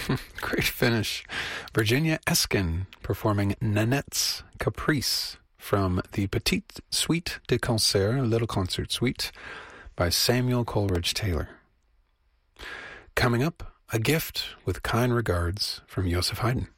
Great finish. Virginia Eskin performing Nanette's Caprice from the Petite Suite de Concert, Little Concert Suite, by Samuel Coleridge Taylor. Coming up, a gift with kind regards from Joseph Haydn.